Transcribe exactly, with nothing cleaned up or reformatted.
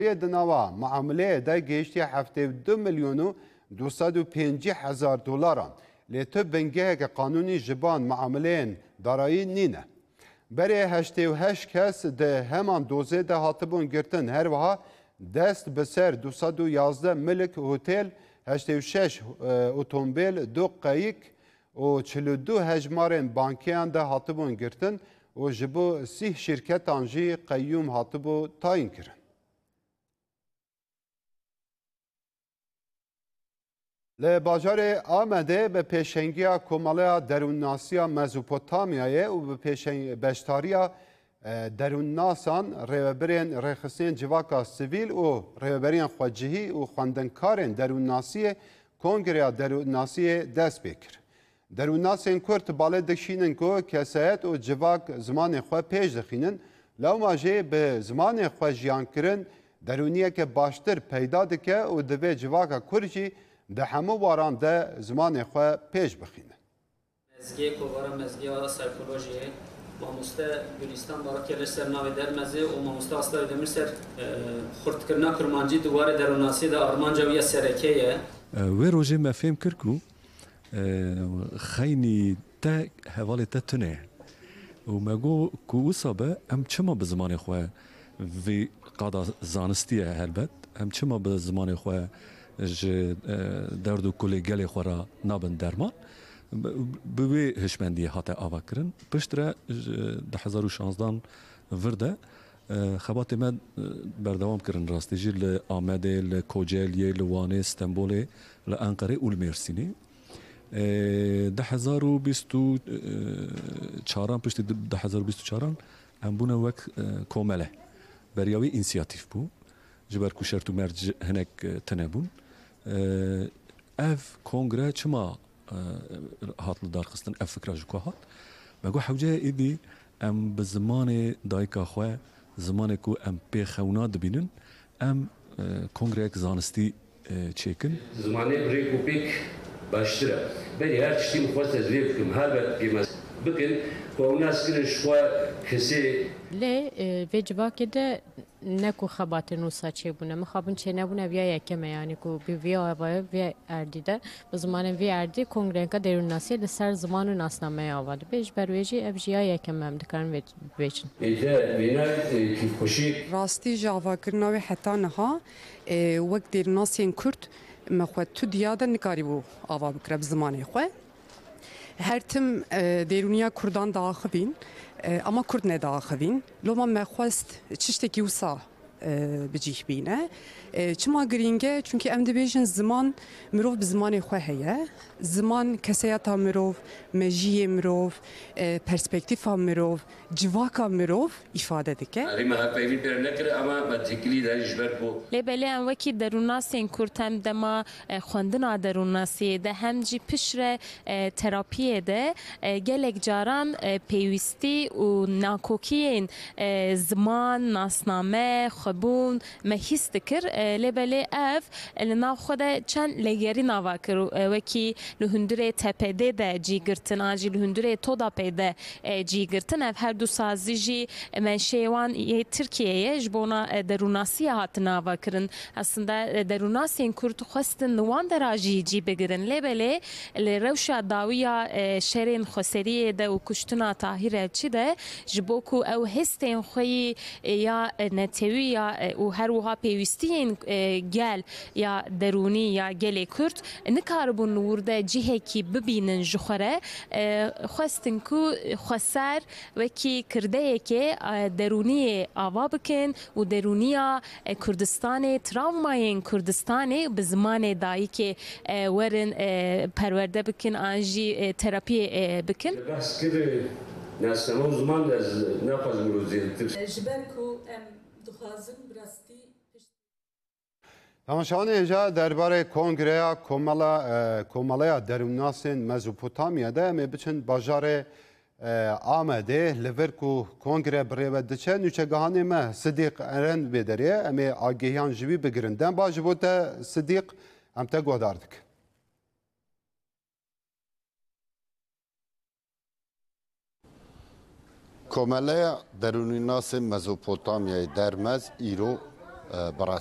دنوا معامله ده گشتی هفته دو میلیون و دوصد و پنجاه هزار دلاران لیتو بنگه که قانونی جبان معامله دارایی نینه. بره هشته و هشت کس ده همان دوزه ده هاتبون گرتن هر وها دست بسر دوصد و یازده ملک هتل هشته و شش اتومبیل دو قایق و چهل و دو هجمارن بانکیان ده هاتبون گرتن و جبو سی شرکت آنجی قیوم هاتبو تاین کرن. لباجار آمده به پیشنگی کمالا درون ناسیا مزوپوتامیای و به پیشنگ بشتاریا درون ناسان ریوبرین رخصین جواکا سیویل و ریوبرین خواجهی و خواندنکارین درون ناسی کنگریا درون ناسی دست بکر. درون ناسین کرد باله دکشینن که کسایت و جواک زمان خواه پیش دخینن لو ماجه به زمان خواه جیان کرن درونیه که باشتر پیدا دکه و دوی جواکا کرجی ده همه واران ده زمان خواه پیش بخینه. مزگی کوارا مزگی ها سرکولوژیه ماموسته گلیستان بارا کلش سر ناوی در مزه و ماموسته اصلا دمیر سر خورد کرنا کرمانجی دواره دروناسی ده آرمانجا ویا سرکیه. و روژه مفهم کرکو خیلی تا حوالی تا تنه و مگو کو اصابه ام چما به زمان خواه وی قادا زانستیه هلبت ام چما به زمان خواه ج درد و کلی گلی خورا نابن درمان بوی هشمندی هاته آوا کرن پشتره ده هزار و شانزدان ورده خبات من بردوام کرن راستی جی لآمده لکوجلیه لوانه استنبوله لانقره و المرسینی ده هزار و بیست و چاران پشت ده هزار و بیست و چاران ام بونه وک کومله بریاوی انسیاتیف بو جبر کوشرت و مرج هنک تنبون اف کنگره چما هاتل دار خستن اف فکر جو هات مگو حوجه ایدی ام به زمان دایکا خو زمان کو ام پی خونا دبینن ام کنگره زانستی چیکن زمانه بریکو پیک باشتره بری هر چیزی مخواست تزریف کم هر بد بیمز بکن و اوناس کنن شوا کسی لی وجبا کده نکو خبات نوسا چه بونه مخابن چه نبونه ویا یکمه یعنی کو بی ویا ویا ویا اردیده به زمان ویا اردی کنگرنکا درون ناسی لسر زمان و ناسنامه آورده بیش برویجی ابجیا یکمه هم دکارن ویچن راستی جاوا کرناوی حتی نها وقت درون ناسین کرد مخواد تو دیاده نکاری بو آوا بکره بزمانه خواه هر تم درونیا کردان داخبین اما کرد نداخبین لما مخواست چشتکی وسا بجیح بینه چما گرینگه چونکه ام دبیجن زمان مروف بزمان خواه زمان کسیاتا مروف مجیه مروف پرسپکتیفا مروف جواکا مروف ifade دکه لبلی ام وکی دروناسین کرد هم دما خواندنا دروناسی ده هم جی پشر تراپیه ده گلک جاران پیوستی و ناکوکین زمان ناسنامه خبون مهیست کر لبلی اف لنا خود چند لگری نوا کرو وکی لهندره تپده ده جیگرتن آجی لهندره تودا پیده جیگرتن اف هر دو سازی جی منشیوان یه ترکیه جبونا دروناسی هات نوا کرن aslında derunasiyên Kurd xwestin li wan de jî cî bigirin lêbelê li rewşa dawiya şerên Xweseriyê de û kuştina Tahîr Elçî de ji bo ku ew hestên xwe yî ya netewî ya û her wiha pêwîstiyên gel ya derûnî ya gelê Kurd nikaribûn li wir de cihekî bibînin ji xwe re xwestin ku Xweser wekî kirdeyekê derûniyê ava bikin û derûniya Kurdistanê travmayên Kurdistanê bi zimanê dayîkê werin perwerde bikin an jî terapiyê bikin. Nasema uzman da ne fazla roziyettir. Ji ber ku em dixwazin bi rastî تماشاوان اینجا درباره کنگره کمالا کمالaya derûnasên Mezopotamya'da em ê biçin bajarê Amedê li vir ku kongre birêve diçe nûçegihanê me Sidîq Eren vê derê em ê agehiyan ji wî bigirin. Demba ji bo te Sidîq em te guhdar dikin. Komelaya derûnînasên Mezopotamyayê dermez îro بەڕاستی